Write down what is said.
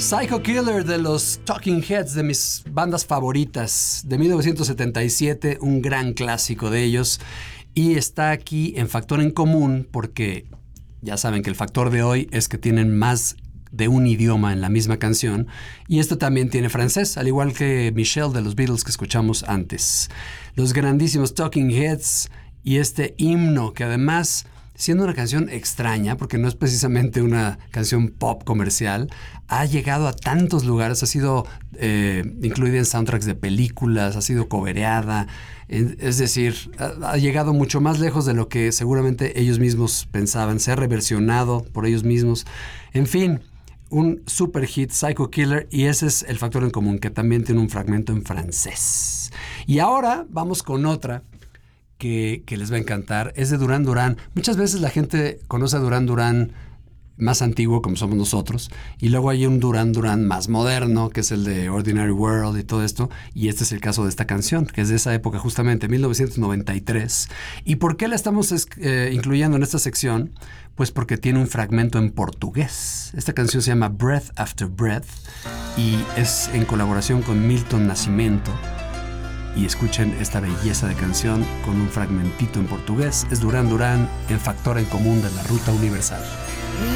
Psycho Killer de los Talking Heads, de mis bandas favoritas, de 1977, un gran clásico de ellos, y está aquí en Factor en Común porque ya saben que el factor de hoy es que tienen más de un idioma en la misma canción, y esto también tiene francés, al igual que Michelle de los Beatles que escuchamos antes. Los grandísimos Talking Heads y este himno que además, siendo una canción extraña, porque no es precisamente una canción pop comercial, ha llegado a tantos lugares, ha sido incluida en soundtracks de películas, ha sido covereada, es decir, ha llegado mucho más lejos de lo que seguramente ellos mismos pensaban, se ha reversionado por ellos mismos. En fin, un super hit, Psycho Killer, y ese es el factor en común, que también tiene un fragmento en francés. Y ahora vamos con otra que les va a encantar, es de Duran Duran. Muchas veces la gente conoce a Duran Duran más antiguo, como somos nosotros, y luego hay un Duran Duran más moderno, que es el de Ordinary World y todo esto, y este es el caso de esta canción, que es de esa época justamente, 1993. ¿Y por qué la estamos incluyendo en esta sección? Pues porque tiene un fragmento en portugués. Esta canción se llama Breath After Breath y es en colaboración con Milton Nascimento. Y escuchen esta belleza de canción con un fragmentito en portugués. Es Duran Duran en Factor en Común de la Ruta Universal.